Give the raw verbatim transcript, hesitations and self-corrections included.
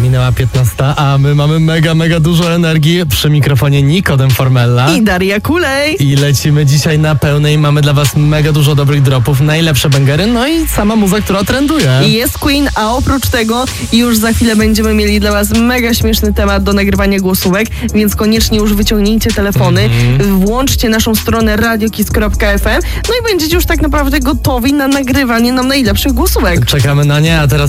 minęła piętnasta, a my mamy mega, mega dużo energii. Przy mikrofonie Nikodem Formella i Daria Kulej. I lecimy dzisiaj na pełnej. Mamy dla was mega dużo dobrych dropów, najlepsze bangery, no i sama muza, która trenduje. I jest Queen, a oprócz tego już za chwilę będziemy mieli dla was mega śmieszny temat do nagrywania głosówek, więc koniecznie już wyciągnijcie telefony, mm-hmm. włączcie naszą stronę radio kiss kropka f m, no i będziecie już tak naprawdę gotowi na nagrywanie nam najlepszych głosówek. Czekamy na nie, a teraz